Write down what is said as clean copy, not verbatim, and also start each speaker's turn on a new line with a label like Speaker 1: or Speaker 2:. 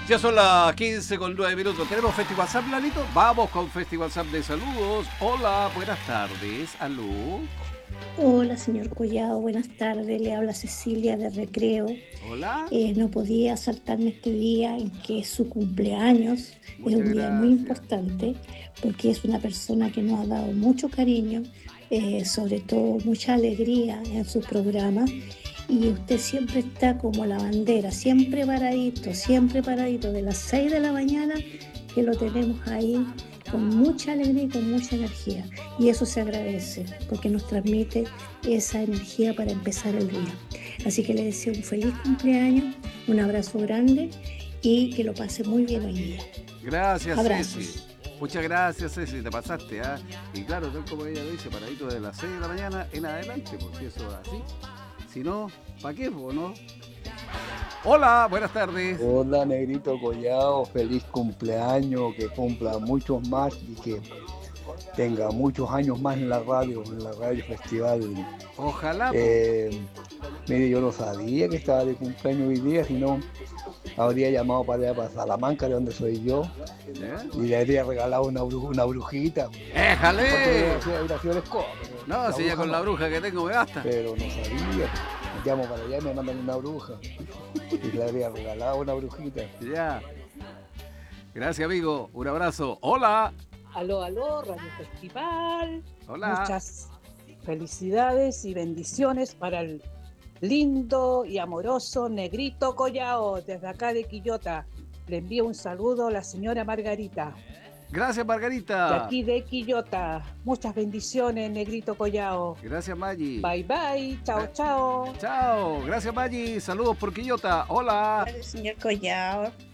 Speaker 1: Ya son las 15:09. ¿Tenemos Festival Zap, Lalito? Vamos con Festival Zap de saludos. Hola, buenas tardes. Aló.
Speaker 2: Hola, señor Collado, buenas tardes. Le habla Cecilia de Recreo.
Speaker 1: Hola.
Speaker 2: No podía saltarme este día en que es su cumpleaños. Es
Speaker 1: Muchas
Speaker 2: un día muy
Speaker 1: gracias.
Speaker 2: importante porque es una persona que nos ha dado mucho cariño, sobre todo mucha alegría en sus programas. Y usted siempre está como la bandera, siempre paradito, de las 6 de la mañana que lo tenemos ahí con mucha alegría y con mucha energía. Y eso se agradece porque nos transmite esa energía para empezar el día. Así que le deseo un feliz cumpleaños, un abrazo grande y que lo pase muy bien hoy día.
Speaker 1: Gracias, Ceci.
Speaker 2: Abrazos.
Speaker 1: Muchas gracias, Ceci, te pasaste, ¿ah? Y claro, tal como ella lo dice, paradito de las 6 de la mañana en adelante, por si eso es así. Si no, ¿para qué, no? Hola, buenas tardes.
Speaker 3: Hola, Negrito Collado, feliz cumpleaños, que cumpla muchos más y que tenga muchos años más en la radio Festival.
Speaker 1: Ojalá,
Speaker 3: Mire, yo no sabía que estaba de cumpleaños hoy día, sino habría llamado para allá, para Salamanca, de donde soy yo,
Speaker 1: ¿ya?
Speaker 3: y le habría regalado una brujita.
Speaker 1: ¡Éjale!
Speaker 3: Hubiera sido la escoba,
Speaker 1: No, si ya con la bruja que tengo me basta.
Speaker 3: pero no sabía. Llamo para allá y me mandan una bruja. Y le habría regalado una brujita.
Speaker 1: Ya. Gracias, amigo. Un abrazo. Hola.
Speaker 4: Aló, Radio Festival.
Speaker 1: Hola.
Speaker 4: Muchas felicidades y bendiciones para el lindo y amoroso Negrito Collao, desde acá de Quillota. Le envío un saludo a la señora Margarita,
Speaker 1: Gracias,
Speaker 4: de
Speaker 1: Margarita.
Speaker 4: aquí de Quillota. Muchas bendiciones, Negrito Collao.
Speaker 1: Gracias, Maggi.
Speaker 4: Bye, bye. Chao.
Speaker 1: Chao. Gracias, Maggi. Saludos por Quillota. Hola.
Speaker 5: Señor Collado,